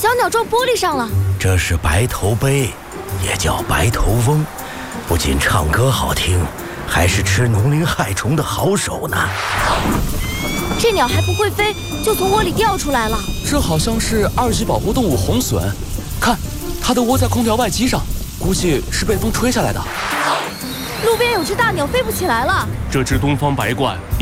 小鸟撞玻璃上了。 这是白头鹎，也叫白头翁，不仅唱歌好听，还是吃农林害虫的好手呢。 这鸟还不会飞，就从窝里掉出来了。 这好像是2级保护动物红隼，看，它的窝在空调外机上，估计是被风吹下来的。 路边有只大鸟飞不起来了。 这只东方白鹳